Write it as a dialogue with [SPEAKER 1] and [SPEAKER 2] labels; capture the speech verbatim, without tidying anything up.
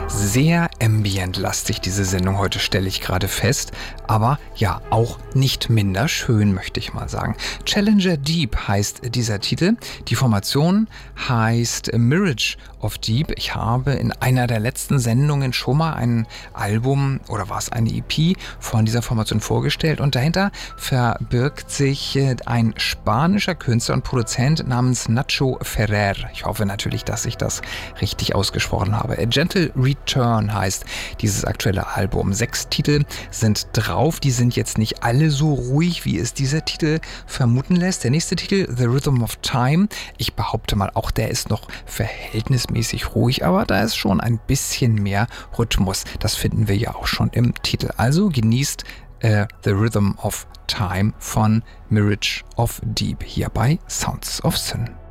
[SPEAKER 1] Sehr ambient-lastig, diese Sendung heute, stelle ich gerade fest. Aber ja, auch nicht minder schön, möchte ich mal sagen. Challenger Deep heißt dieser Titel. Die Formation heißt Mirage of Deep. Ich habe in einer der letzten Sendungen schon mal ein Album, oder war es eine E P, von dieser Formation vorgestellt. Und dahinter verbirgt sich ein spanischer Künstler und Produzent namens Nacho Ferrer. Ich hoffe natürlich, dass ich das richtig ausgesprochen habe. A Gentle Return heißt dieses aktuelle Album. Sechs Titel sind drauf. Die sind jetzt nicht alle so ruhig, wie es dieser Titel vermuten lässt. Der nächste Titel, The Rhythm of Time. Ich behaupte mal, auch der ist noch verhältnismäßig ruhig, aber da ist schon ein bisschen mehr Rhythmus. Das finden wir ja auch schon im Titel. Also genießt äh, The Rhythm of Time von Mirage of Deep hier bei Sounds of Sin.